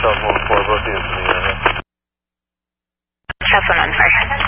South 104, both units in the area. South 114.